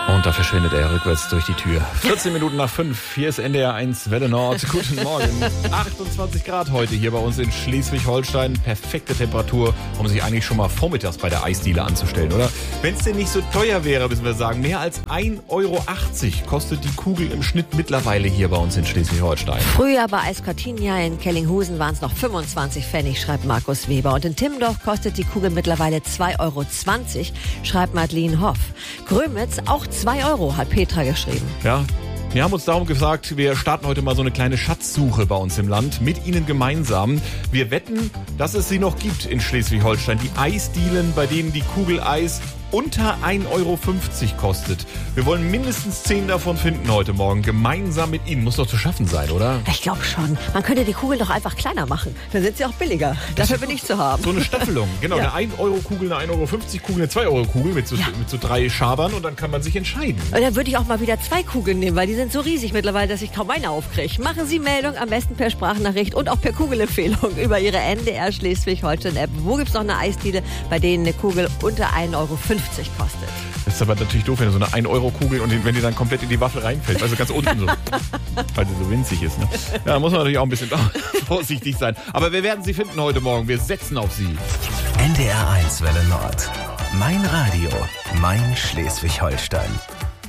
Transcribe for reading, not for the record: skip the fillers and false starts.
Und da verschwindet er rückwärts durch die Tür. 14 Minuten nach 5, hier ist NDR 1 Welle Nord. Guten Morgen. 28 Grad heute hier bei uns in Schleswig-Holstein. Perfekte Temperatur, um sich eigentlich schon mal vormittags bei der Eisdiele anzustellen, oder? Wenn es denn nicht so teuer wäre, müssen wir sagen, mehr als 1,80 Euro kostet die Kugel im Schnitt mittlerweile hier bei uns in Schleswig-Holstein. Früher bei Eiscortinia in Kellinghusen waren es noch 25 Pfennig, schreibt Markus Weber. Und in Timmendorf kostet die Kugel mittlerweile 2,20 Euro, schreibt Madeleine Hoff. Grömitz auch 2 Euro, hat Petra geschrieben. Ja, wir haben uns darum gesagt, wir starten heute mal so eine kleine Schatzsuche bei uns im Land, mit Ihnen gemeinsam. Wir wetten, dass es sie noch gibt in Schleswig-Holstein. Die Eisdielen, bei denen die Kugel Eis unter 1,50 Euro kostet. Wir wollen mindestens 10 davon finden heute Morgen. Gemeinsam mit Ihnen. Muss doch zu schaffen sein, oder? Ich glaube schon. Man könnte die Kugel doch einfach kleiner machen. Dann sind sie auch billiger. Dafür bin ich zu haben. So eine Staffelung. Genau, Ja. eine 1-Euro-Kugel, eine 1,50-Euro-Kugel, eine 2-Euro-Kugel mit so 3 Schabern und dann kann man sich entscheiden. Und dann würde ich auch mal wieder 2 Kugeln nehmen, weil die sind so riesig mittlerweile, dass ich kaum eine aufkriege. Machen Sie Meldung, am besten per Sprachnachricht und auch per Kugelempfehlung über Ihre NDR Schleswig-Holstein-App. Wo gibt's noch eine Eisdiele, bei denen eine Kugel unter 1,50 Euro kostet? Das ist aber natürlich doof, wenn du so eine 1-Euro-Kugel und wenn die dann komplett in die Waffel reinfällt. Also ganz unten so. Weil sie so winzig ist. Ne? Ja, da muss man natürlich auch ein bisschen vorsichtig sein. Aber wir werden sie finden heute Morgen. Wir setzen auf sie. NDR 1 Welle Nord. Mein Radio, mein Schleswig-Holstein.